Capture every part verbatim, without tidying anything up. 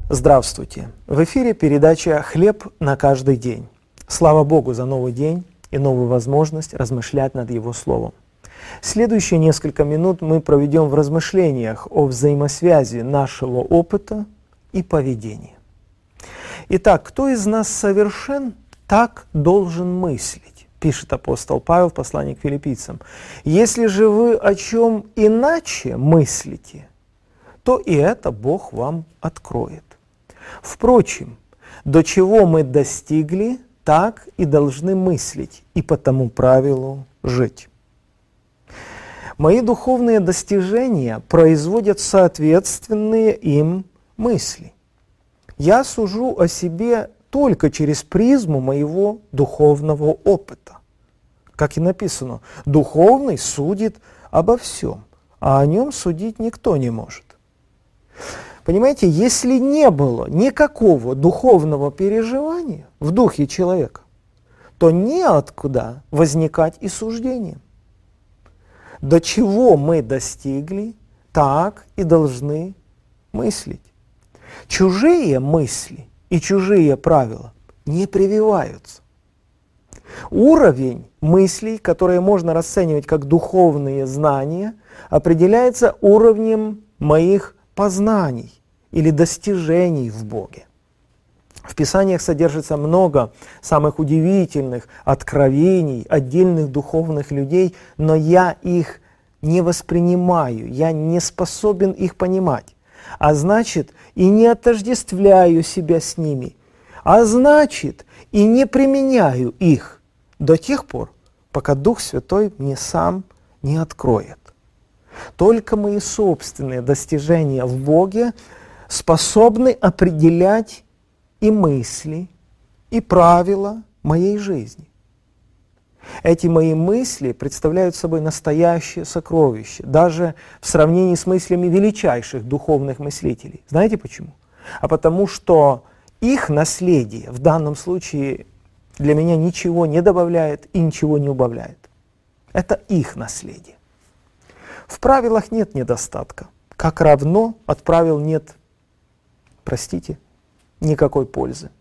Здравствуйте! В эфире передача «Хлеб на каждый день». Слава Богу за новый день и новую возможность размышлять над Его Словом. Следующие несколько минут мы проведем в размышлениях о взаимосвязи нашего опыта и поведения. Итак, кто из нас совершен, так должен мыслить, пишет апостол Павел в послании к филиппийцам. Если же вы о чем иначе мыслите, то и это Бог вам откроет. Впрочем, до чего мы достигли, так и должны мыслить, и по тому правилу жить. Мои духовные достижения производят соответственные им мысли. Я сужу о себе только через призму моего духовного опыта. Как и написано, духовный судит обо всем, а о нем судить никто не может. Понимаете, если не было никакого духовного переживания в духе человека, то неоткуда возникать и суждение. До чего мы достигли, так и должны мыслить. Чужие мысли и чужие правила не прививаются. Уровень мыслей, которые можно расценивать как духовные знания, определяется уровнем моих познаний или достижений в Боге. В Писаниях содержится много самых удивительных откровений отдельных духовных людей, но я их не воспринимаю, я не способен их понимать, а значит и не отождествляю себя с ними, а значит и не применяю их до тех пор, пока Дух Святой мне сам не откроет. Только мои собственные достижения в Боге способны определять и мысли, и правила моей жизни. Эти мои мысли представляют собой настоящее сокровище, даже в сравнении с мыслями величайших духовных мыслителей. Знаете почему? А потому что их наследие в данном случае для меня ничего не добавляет и ничего не убавляет. Это их наследие. В правилах нет недостатка, как равно от правил нет, простите, никакой пользы.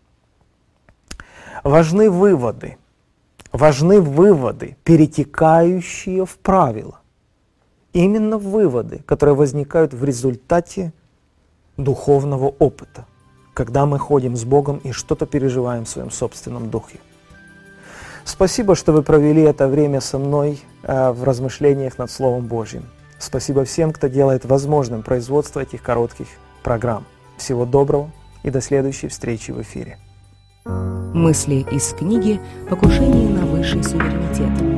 Важны выводы, важны выводы, перетекающие в правила. Именно выводы, которые возникают в результате духовного опыта, когда мы ходим с Богом и что-то переживаем в своем собственном духе. Спасибо, что вы провели это время со мной э, в размышлениях над Словом Божьим. Спасибо всем, кто делает возможным производство этих коротких программ. Всего доброго и до следующей встречи в эфире. Мысли из книги «Покушение на высший суверенитет».